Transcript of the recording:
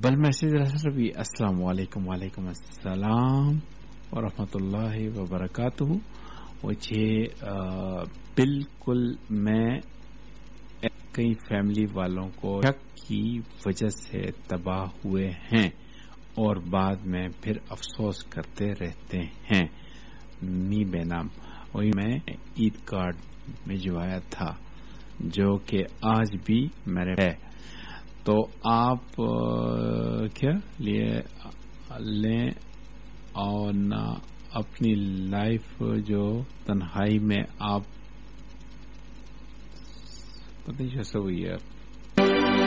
बल मैसेज रबी अस्सलाम वालेकुम वालेकुम अस्सलाम व रहमतुल्लाहि व बरकातुहू। मुझे बिल्कुल मैं कई फैमिली वालों को शक की वजह से तबाह हुए हैं और बाद में फिर अफसोस करते रहते हैं। मी बेनाम वही मैं ईद कार्ड में जो आया था जो कि आज भी मेरे है, तो आप क्या लिए लें और ना अपनी लाइफ जो तन्हाई में आप पता नहीं कैसे हुई है